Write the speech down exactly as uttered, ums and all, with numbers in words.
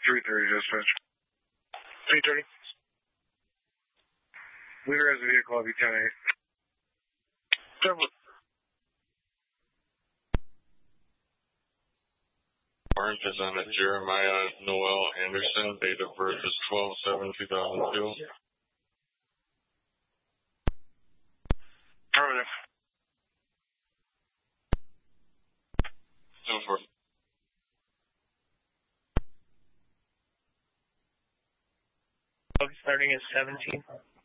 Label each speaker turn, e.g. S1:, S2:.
S1: three thirty, dispatch. three thirty. Leader has a vehicle, I'll be ten eight.
S2: Warrant is on a Jeremiah Noel Anderson. Date of birth is twelve seven two thousand two.
S1: Affirmative.
S2: So forth.
S3: Starting at seventeen.